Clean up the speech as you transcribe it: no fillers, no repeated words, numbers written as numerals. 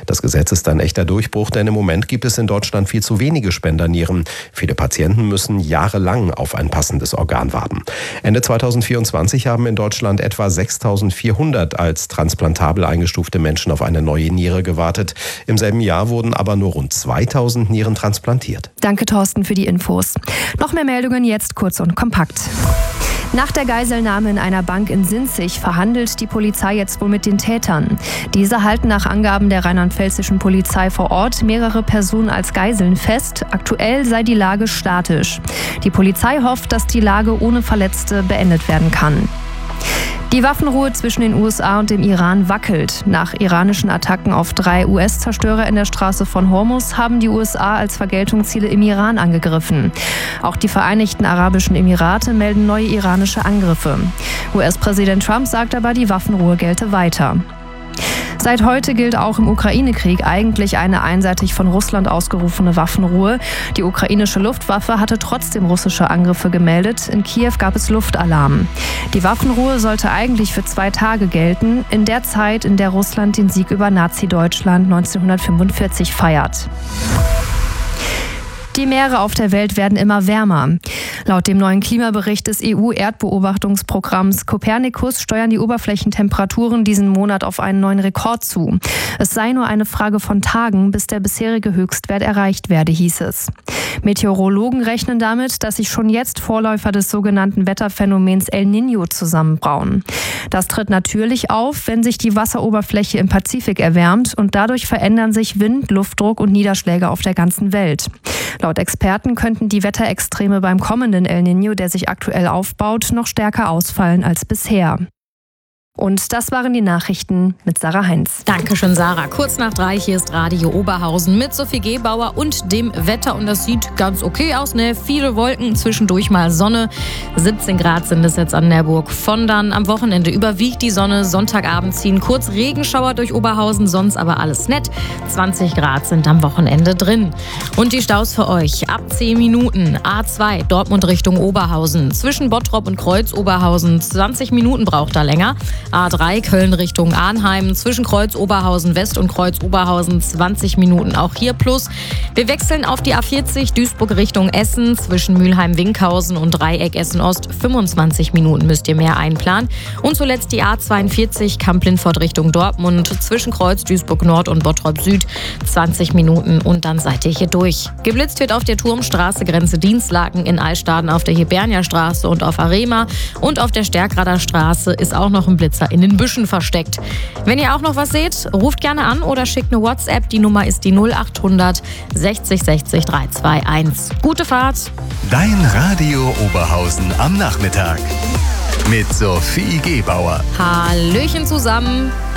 Das Gesetz ist ein echter Durchbruch, denn im Moment gibt es in Deutschland viel zu wenige Spendernieren. Viele Patienten müssen jahrelang auf ein passendes Organ warten. Ende 2024 haben in Deutschland etwa 6.400 als transplantabel eingestufte Menschen auf eine neue Niere gewartet. Im selben Jahr wurden aber nur rund 2.000 Nieren transplantiert. Danke, Thorsten, für die Infos. Noch mehr Meldungen jetzt kurz und kompakt. Nach der Geiselnahme in einer Bank in Sinzig verhandelt die Polizei jetzt wohl mit den Tätern. Diese halten nach Angaben der rheinland-pfälzischen Polizei vor Ort mehrere Personen als Geiseln fest. Aktuell sei die Lage statisch. Die Polizei hofft, dass die Lage ohne Verletzte beendet werden kann. Die Waffenruhe zwischen den USA und dem Iran wackelt. Nach iranischen Attacken auf 3 US-Zerstörer in der Straße von Hormuz haben die USA als Vergeltungsziele im Iran angegriffen. Auch die Vereinigten Arabischen Emirate melden neue iranische Angriffe. US-Präsident Trump sagt aber, die Waffenruhe gelte weiter. Seit heute gilt auch im Ukraine-Krieg eigentlich eine einseitig von Russland ausgerufene Waffenruhe. Die ukrainische Luftwaffe hatte trotzdem russische Angriffe gemeldet. In Kiew gab es Luftalarm. Die Waffenruhe sollte eigentlich für 2 Tage gelten, in der Zeit, in der Russland den Sieg über Nazi-Deutschland 1945 feiert. Die Meere auf der Welt werden immer wärmer. Laut dem neuen Klimabericht des EU-Erdbeobachtungsprogramms Copernicus steuern die Oberflächentemperaturen diesen Monat auf einen neuen Rekord zu. Es sei nur eine Frage von Tagen, bis der bisherige Höchstwert erreicht werde, hieß es. Meteorologen rechnen damit, dass sich schon jetzt Vorläufer des sogenannten Wetterphänomens El Niño zusammenbrauen. Das tritt natürlich auf, wenn sich die Wasseroberfläche im Pazifik erwärmt und dadurch verändern sich Wind, Luftdruck und Niederschläge auf der ganzen Welt. Laut Experten könnten die Wetterextreme beim kommenden El Niño, der sich aktuell aufbaut, noch stärker ausfallen als bisher. Und das waren die Nachrichten mit Sarah Heinz. Dankeschön, Sarah. Kurz nach 3, hier ist Radio Oberhausen mit Sophie Gebauer und dem Wetter. Und das sieht ganz okay aus, ne? Viele Wolken, zwischendurch mal Sonne. 17 Grad sind es jetzt an der Burg von dann. Am Wochenende überwiegt die Sonne. Sonntagabend ziehen kurz Regenschauer durch Oberhausen, sonst aber alles nett. 20 Grad sind am Wochenende drin. Und die Staus für euch ab 10 Minuten. A2 Dortmund Richtung Oberhausen. Zwischen Bottrop und Kreuz Oberhausen 20 Minuten braucht er länger. A3 Köln Richtung Arnheim, zwischen Kreuz Oberhausen West und Kreuz Oberhausen 20 Minuten, auch hier plus. Wir wechseln auf die A40 Duisburg Richtung Essen, zwischen Mülheim-Winkhausen und Dreieck Essen-Ost 25 Minuten müsst ihr mehr einplanen. Und zuletzt die A42 Kamp-Lindfort Richtung Dortmund, zwischen Kreuz Duisburg Nord und Bottrop Süd 20 Minuten und dann seid ihr hier durch. Geblitzt wird auf der Turmstraße Grenze Dienstlaken in Altstaden, auf der Hibernia-Straße und auf Arema, und auf der Stärkrader Straße ist auch noch ein Blitzer in den Büschen versteckt. Wenn ihr auch noch was seht, ruft gerne an oder schickt eine WhatsApp. Die Nummer ist die 0800 60 60 321. Gute Fahrt. Dein Radio Oberhausen am Nachmittag mit Sophie Gebauer. Hallöchen zusammen.